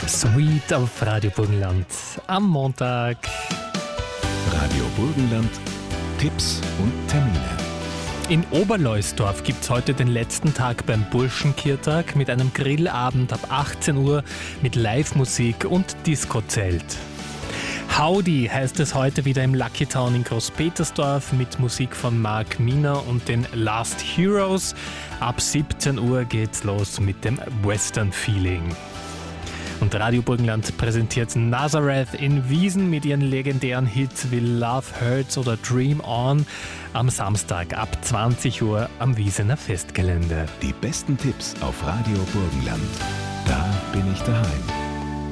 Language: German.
Sweet auf Radio Burgenland am Montag. Radio Burgenland, Tipps und Termine. In Oberleusdorf gibt es heute den letzten Tag beim Burschenkirtag mit einem Grillabend ab 18 Uhr mit Live-Musik und Disco-Zelt. Howdy heißt es heute wieder im Lucky Town in Großpetersdorf mit Musik von Mark Miner und den Last Heroes. Ab 17 Uhr geht's los mit dem Western Feeling. Und Radio Burgenland präsentiert Nazareth in Wiesen mit ihren legendären Hits wie Love Hurts oder Dream On am Samstag ab 20 Uhr am Wiesener Festgelände. Die besten Tipps auf Radio Burgenland. Da bin ich daheim.